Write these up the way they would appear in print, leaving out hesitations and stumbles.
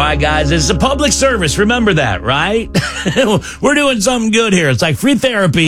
right, guys, it's a public service. Remember that, right? We're doing something good here. It's like free therapy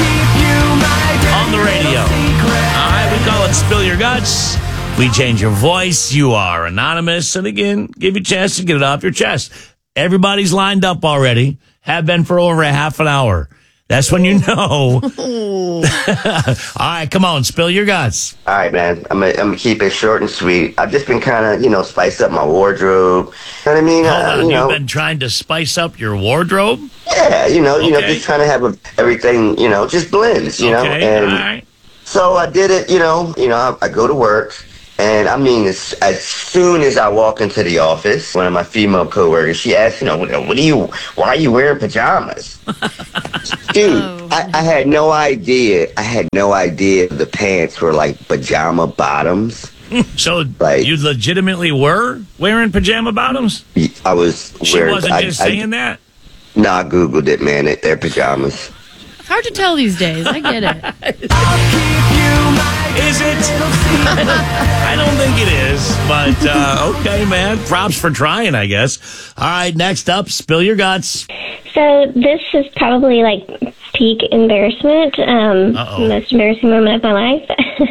on the radio. All right, we call it Spill Your Guts. We change your voice. You are anonymous. And again, give you a chance to get it off your chest. Everybody's lined up already. Have been for over a half an hour. That's when you know. All right, come on, spill your guts. All right, man. I'm gonna keep it short and sweet. I've just been kind of, spice up my wardrobe. You know what I mean? Hold on, you've been trying to spice up your wardrobe? Yeah, just trying to have everything, just blends, Okay, and all right. so I did it, I go to work. And I mean, as soon as I walk into the office, one of my female coworkers, she asked, why are you wearing pajamas? Dude, I had no idea. The pants were like pajama bottoms. So you legitimately were wearing pajama bottoms? I was wearing. She wasn't just saying that? No, I Googled it, man. They're pajamas. Hard to tell these days. I get it. Is it? I don't think it is, but okay, man. Props for trying, I guess. All right, next up, spill your guts. So this is probably like peak embarrassment, most embarrassing moment of my life.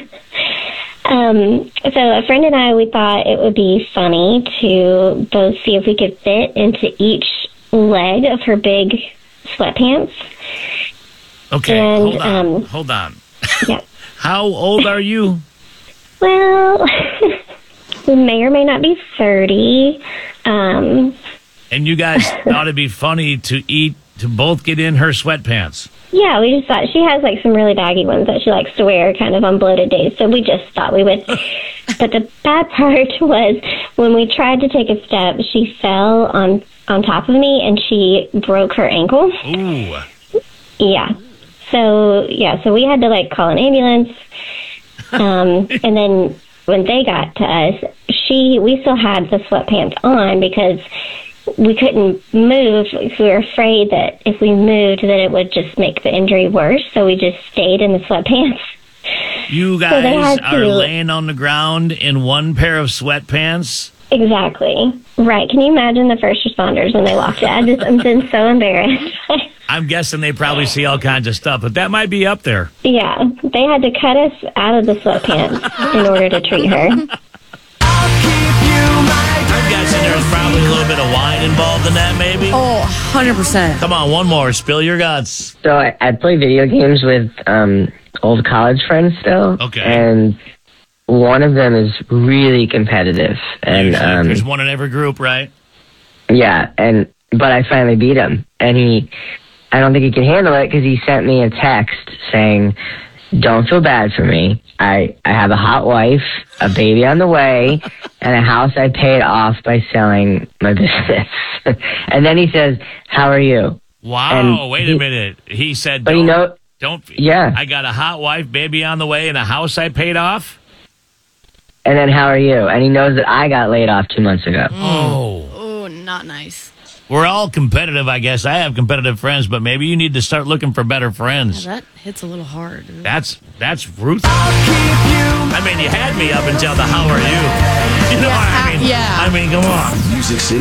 So a friend and I, we thought it would be funny to both see if we could fit into each leg of her big sweatpants. Okay, and, hold on. Yeah. How old are you? Well, we may or may not be 30. And you guys thought it'd be funny to both get in her sweatpants. Yeah, we just thought she has like some really baggy ones that she likes to wear kind of on bloated days. So we just thought we would. But the bad part was when we tried to take a step, she fell on top of me and she broke her ankle. Ooh. Yeah. So we had to like call an ambulance. And then when they got to us, we still had the sweatpants on because we couldn't move. We were afraid that if we moved that it would just make the injury worse. So we just stayed in the sweatpants. You guys are laying on the ground in one pair of sweatpants? Exactly. Right. Can you imagine the first responders when they walked in? I've been so embarrassed. I'm guessing they probably see all kinds of stuff, but that might be up there. Yeah. They had to cut us out of the sweatpants in order to treat her. I'm guessing there's probably a little bit of wine involved in that, maybe? Oh, 100%. Come on, one more. Spill your guts. So I play video games with old college friends still. Okay. And one of them is really competitive. And there's one in every group, right? Yeah, but I finally beat him. And I don't think he could handle it because he sent me a text saying, "Don't feel bad for me. I have a hot wife, a baby on the way, and a house I paid off by selling my business." And then he says, "How are you?" Wow, and wait a minute. He said, but yeah. I got a hot wife, baby on the way, and a house I paid off? And then, "How are you?" And he knows that I got laid off 2 months ago. Oh, not nice. We're all competitive, I guess. I have competitive friends, but maybe you need to start looking for better friends. Yeah, that hits a little hard. That's ruthless. I mean, you had me up until the how are you? You know what I mean? Yeah. I mean, come on. Music City.